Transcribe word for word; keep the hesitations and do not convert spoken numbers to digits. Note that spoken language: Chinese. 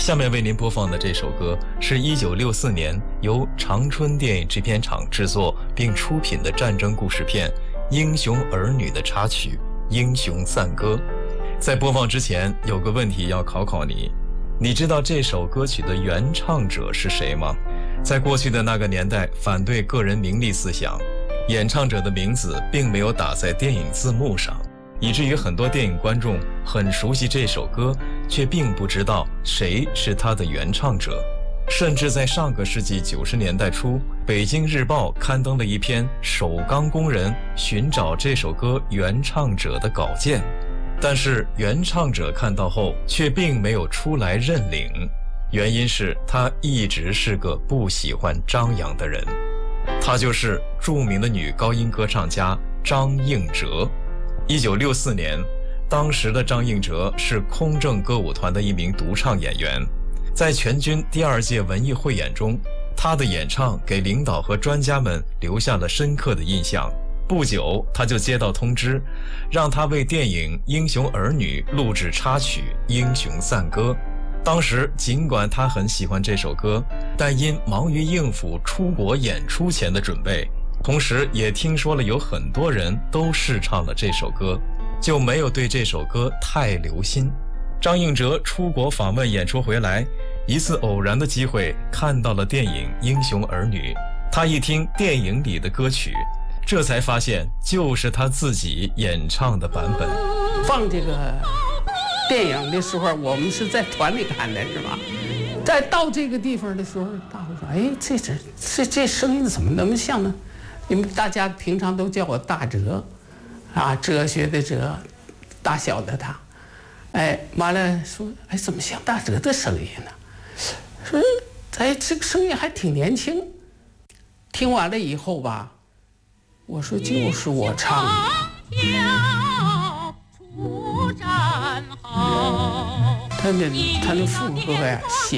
下面为您播放的这首歌是一九六四年由长春电影制片厂制作并出品的战争故事片《英雄儿女》的插曲《英雄赞歌》。在播放之前，有个问题要考考你，你知道这首歌曲的原唱者是谁吗？在过去的那个年代，反对个人名利思想，演唱者的名字并没有打在电影字幕上，以至于很多电影观众很熟悉这首歌，却并不知道谁是它的原唱者。甚至在上个世纪九十年代初，北京日报刊登了一篇首钢工人寻找这首歌原唱者的稿件，但是原唱者看到后却并没有出来认领，原因是他一直是个不喜欢张扬的人。他就是著名的女高音歌唱家张映哲。一九六四年，当时的张映哲是空政歌舞团的一名独唱演员，在全军第二届文艺汇演中，他的演唱给领导和专家们留下了深刻的印象。不久，他就接到通知，让他为电影《英雄儿女》录制插曲《英雄赞歌》。当时尽管他很喜欢这首歌，但因忙于应付出国演出前的准备，同时也听说了有很多人都试唱了这首歌，就没有对这首歌太留心。张映哲出国访问演出回来，一次偶然的机会看到了电影《英雄儿女》，他一听电影里的歌曲，这才发现就是他自己演唱的版本。 放这个电影的时候，我们是在团里看的，是吧？在到这个地方的时候，大伙说：“哎，这这这这声音怎么那么像呢？”因为大家平常都叫我大哲，啊，哲学的哲，大小的大。哎，完了说：“哎，怎么像大哲的声音呢？”说：“哎，这个声音还挺年轻。”听完了以后吧，我说：“就是我唱的。”他那他那副歌呀，写